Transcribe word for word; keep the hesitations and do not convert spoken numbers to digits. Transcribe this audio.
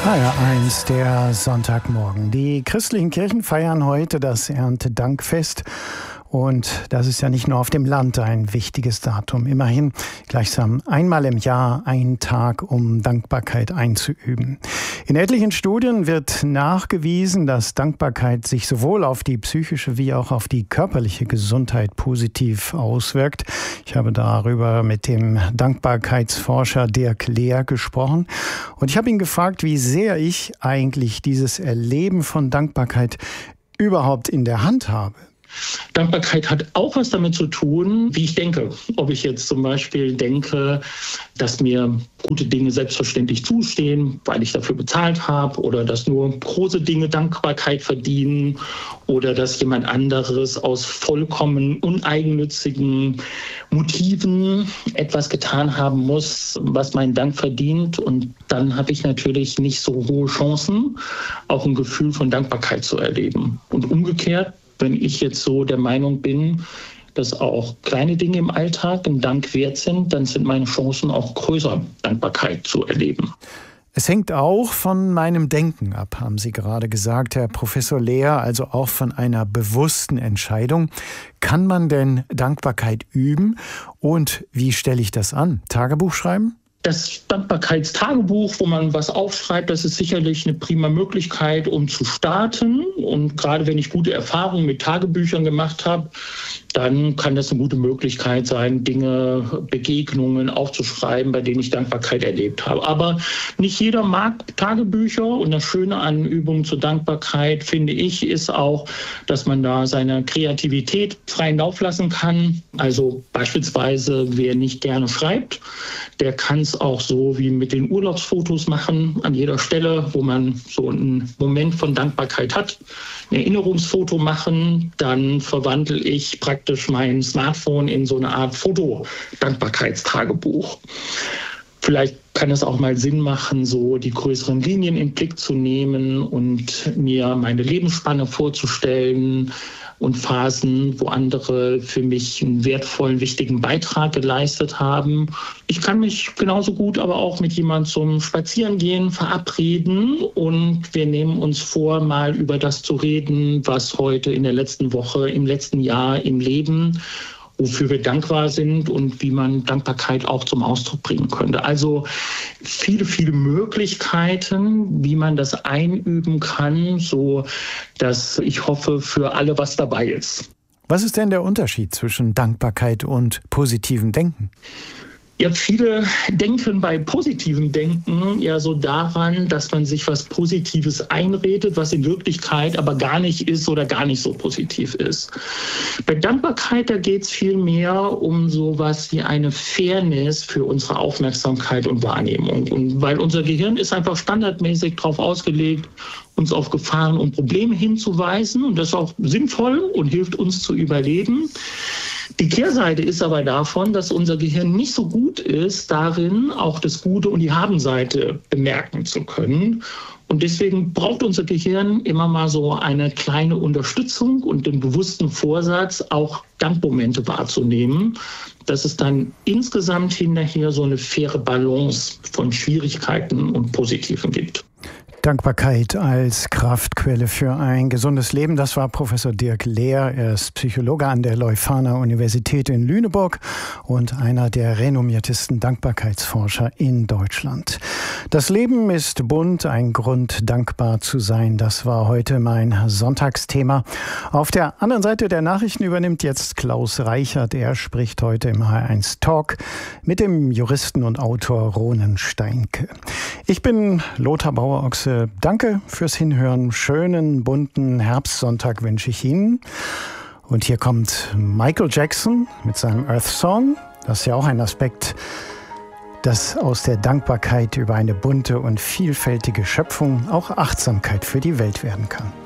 H R eins, der Sonntagmorgen. Die christlichen Kirchen feiern heute das Erntedankfest. Und das ist ja nicht nur auf dem Land ein wichtiges Datum. Immerhin gleichsam einmal im Jahr ein Tag, um Dankbarkeit einzuüben. In etlichen Studien wird nachgewiesen, dass Dankbarkeit sich sowohl auf die psychische wie auch auf die körperliche Gesundheit positiv auswirkt. Ich habe darüber mit dem Dankbarkeitsforscher Dirk Lehr gesprochen. Und ich habe ihn gefragt, wie sehr ich eigentlich dieses Erleben von Dankbarkeit überhaupt in der Hand habe. Dankbarkeit hat auch was damit zu tun, wie ich denke. Ob ich jetzt zum Beispiel denke, dass mir gute Dinge selbstverständlich zustehen, weil ich dafür bezahlt habe, oder dass nur große Dinge Dankbarkeit verdienen, oder dass jemand anderes aus vollkommen uneigennützigen Motiven etwas getan haben muss, was meinen Dank verdient. Und dann habe ich natürlich nicht so hohe Chancen, auch ein Gefühl von Dankbarkeit zu erleben. Und umgekehrt, wenn ich jetzt so der Meinung bin, dass auch kleine Dinge im Alltag einen Dank wert sind, dann sind meine Chancen auch größer, Dankbarkeit zu erleben. Es hängt auch von meinem Denken ab, haben Sie gerade gesagt, Herr Professor Lehr, also auch von einer bewussten Entscheidung. Kann man denn Dankbarkeit üben? Und wie stelle ich das an? Tagebuch schreiben? Das Dankbarkeitstagebuch, wo man was aufschreibt, das ist sicherlich eine prima Möglichkeit, um zu starten. Und gerade wenn ich gute Erfahrungen mit Tagebüchern gemacht habe, dann kann das eine gute Möglichkeit sein, Dinge, Begegnungen aufzuschreiben, bei denen ich Dankbarkeit erlebt habe. Aber nicht jeder mag Tagebücher, und das Schöne an Übungen zur Dankbarkeit, finde ich, ist auch, dass man da seine Kreativität freien Lauf lassen kann. Also beispielsweise, wer nicht gerne schreibt, der kann es auch so wie mit den Urlaubsfotos machen, an jeder Stelle, wo man so einen Moment von Dankbarkeit hat, ein Erinnerungsfoto machen, dann verwandle ich praktisch mein Smartphone in so eine Art Foto-Dankbarkeitstagebuch. Vielleicht kann es auch mal Sinn machen, so die größeren Linien in den Blick zu nehmen und mir meine Lebensspanne vorzustellen und Phasen, wo andere für mich einen wertvollen, wichtigen Beitrag geleistet haben. Ich kann mich genauso gut aber auch mit jemandem zum Spazierengehen verabreden, und wir nehmen uns vor, mal über das zu reden, was heute in der letzten Woche, im letzten Jahr im Leben, wofür wir dankbar sind und wie man Dankbarkeit auch zum Ausdruck bringen könnte. Also viele, viele Möglichkeiten, wie man das einüben kann, so dass ich hoffe, für alle was dabei ist. Was ist denn der Unterschied zwischen Dankbarkeit und positivem Denken? Ja, viele denken bei positivem Denken ja so daran, dass man sich was Positives einredet, was in Wirklichkeit aber gar nicht ist oder gar nicht so positiv ist. Bei Dankbarkeit, da geht es viel mehr um sowas wie eine Fairness für unsere Aufmerksamkeit und Wahrnehmung. Und weil unser Gehirn ist einfach standardmäßig darauf ausgelegt, uns auf Gefahren und Probleme hinzuweisen, und das ist auch sinnvoll und hilft uns zu überleben. Die Kehrseite ist aber davon, dass unser Gehirn nicht so gut ist, darin auch das Gute und die Habenseite bemerken zu können. Und deswegen braucht unser Gehirn immer mal so eine kleine Unterstützung und den bewussten Vorsatz, auch Dankmomente wahrzunehmen, dass es dann insgesamt hinterher so eine faire Balance von Schwierigkeiten und Positiven gibt. Dankbarkeit als Kraftquelle für ein gesundes Leben. Das war Professor Dirk Lehr. Er ist Psychologe an der Leuphana Universität in Lüneburg und einer der renommiertesten Dankbarkeitsforscher in Deutschland. Das Leben ist bunt, ein Grund, dankbar zu sein. Das war heute mein Sonntagsthema. Auf der anderen Seite der Nachrichten übernimmt jetzt Klaus Reichert. Er spricht heute im H R eins Talk mit dem Juristen und Autor Ronen Steinke. Ich bin Lothar Bauer-Ochse. Danke fürs Hinhören. Schönen, bunten Herbstsonntag wünsche ich Ihnen. Und hier kommt Michael Jackson mit seinem Earth Song. Das ist ja auch ein Aspekt, das aus der Dankbarkeit über eine bunte und vielfältige Schöpfung auch Achtsamkeit für die Welt werden kann.